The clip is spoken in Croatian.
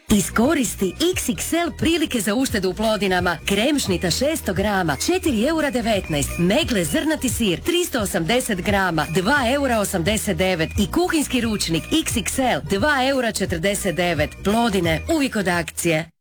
Iskoristi XXL prilike za uštedu u Plodinama. Kremšnita 600 grama, 4,19 €. Megle zrnati sir, 380 grama, 2,89 € I kuhinjski ručnik XXL, 2,49 €. Plodine, uvijek od akcije.